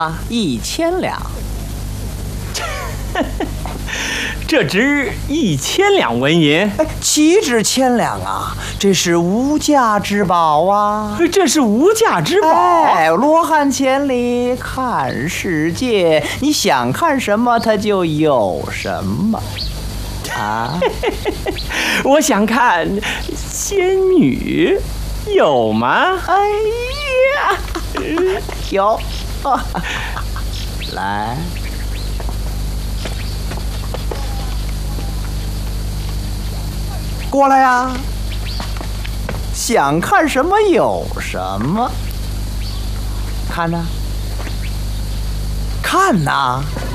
1000两。 这值1000两纹银。 岂止1000两啊！这是无价之宝啊！ 这是无价之宝。 罗汉千里看世界，你想看什么，它就有什么。 我想看仙女，有吗？ 哎呀，有。来。过来呀！想看什么有什么，看呐，看呐。